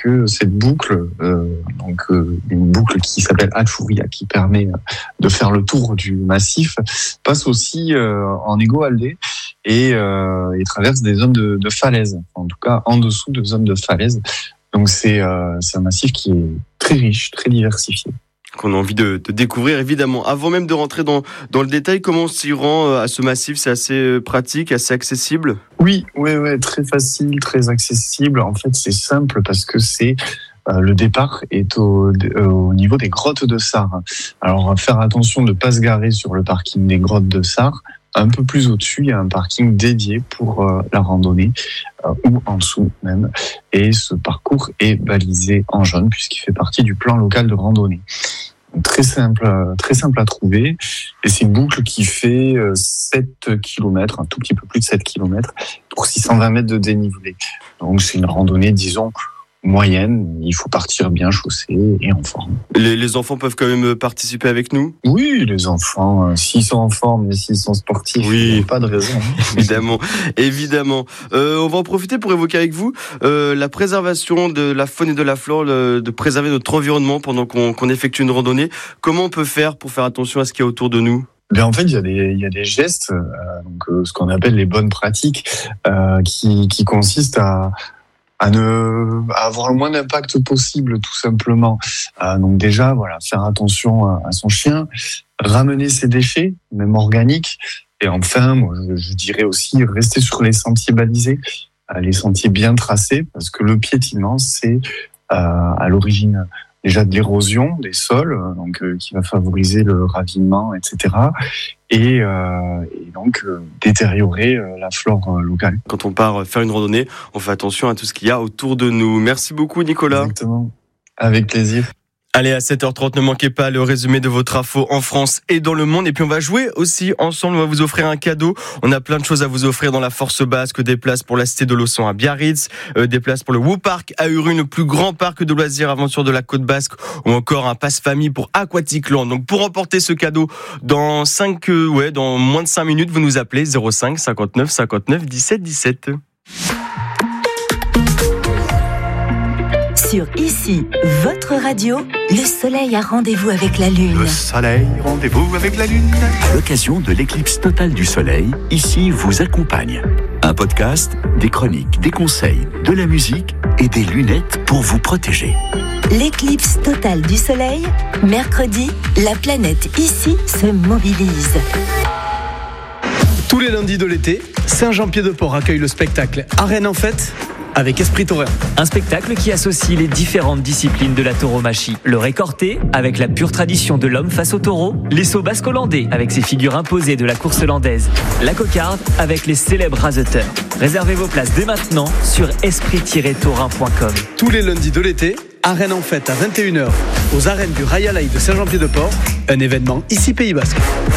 que cette boucle, une boucle qui s'appelle Atchouria, qui permet de faire le tour du massif, passe aussi en Égo-Aldé et traverse des zones de falaises, en tout cas en dessous de zones de falaises. Donc c'est un massif qui est très riche, très diversifié. Qu'on a envie de découvrir, évidemment. Avant même de rentrer dans le détail, comment on s'y rend à ce massif? C'est assez pratique, assez accessible? Oui, très facile, très accessible. En fait, c'est simple parce que le départ est au niveau des grottes de Sarre. Alors, faire attention de ne pas se garer sur le parking des grottes de Sarre. Un peu plus au-dessus, il y a un parking dédié pour la randonnée, ou en dessous même. Et ce parcours est balisé en jaune puisqu'il fait partie du plan local de randonnée. Donc, très simple à trouver. Et c'est une boucle qui fait 7 km, un tout petit peu plus de 7 km, pour 620 mètres de dénivelé. Donc c'est une randonnée, disons, moyenne. Il faut partir bien chaussé et en forme. Les enfants peuvent quand même participer avec nous? Oui, les enfants, s'ils sont en forme et s'ils sont sportifs, il n'y a pas de raison. Évidemment. On va en profiter pour évoquer avec vous la préservation de la faune et de la flore, de préserver notre environnement pendant qu'on effectue une randonnée. Comment on peut faire pour faire attention à ce qu'il y a autour de nous? En fait, il y a des gestes, ce qu'on appelle les bonnes pratiques, qui consistent à avoir le moins d'impact possible, tout simplement. Donc déjà, faire attention à son chien, ramener ses déchets, même organiques. Et enfin, moi, je dirais aussi rester sur les sentiers balisés, les sentiers bien tracés, parce que le piétinement, c'est à l'origine déjà de l'érosion des sols, qui va favoriser le ravinement, etc. Et donc détériorer la flore locale. Quand on part faire une randonnée, on fait attention à tout ce qu'il y a autour de nous. Merci beaucoup, Nicolas. Exactement. Avec plaisir. Allez, à 7h30, ne manquez pas le résumé de votre info en France et dans le monde. Et puis on va jouer aussi ensemble, on va vous offrir un cadeau. On a plein de choses à vous offrir dans la Force Basque, des places pour la Cité de l'Océan à Biarritz, des places pour le Woo Park à Urune, le plus grand parc de loisirs aventure de la Côte Basque, ou encore un passe-famille pour Aquatic Land. Donc pour remporter ce cadeau, dans moins de 5 minutes, vous nous appelez 05 59 59 17 17. Sur Ici, votre radio, le soleil a rendez-vous avec la lune. Le soleil, rendez-vous avec la lune. À l'occasion de l'éclipse totale du soleil, Ici vous accompagne. Un podcast, des chroniques, des conseils, de la musique et des lunettes pour vous protéger. L'éclipse totale du soleil, mercredi, la planète Ici se mobilise. Tous les lundis de l'été, Saint-Jean-Pied-de-Port accueille le spectacle Arène en fête avec Esprit Taurin. Un spectacle qui associe les différentes disciplines de la tauromachie. Le récorté, avec la pure tradition de l'homme face au taureau. Les sauts basco-landais, avec ses figures imposées de la course landaise. La cocarde, avec les célèbres raseteurs. Réservez vos places dès maintenant sur esprit-taurin.com. Tous les lundis de l'été, Arène en fête à 21h, aux arènes du Rail de Saint-Jean-Pied-de-Port. Un événement Ici Pays Basque.